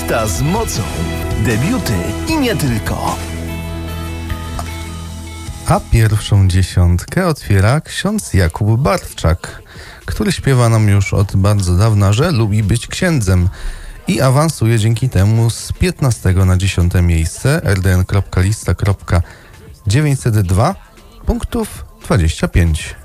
Lista z mocą. Debiuty i nie tylko. A pierwszą dziesiątkę otwiera ksiądz Jakub Bartczak, który śpiewa nam już od bardzo dawna, że lubi być księdzem i awansuje dzięki temu z 15 na 10 miejsce rdn.lista.902 punktów 25.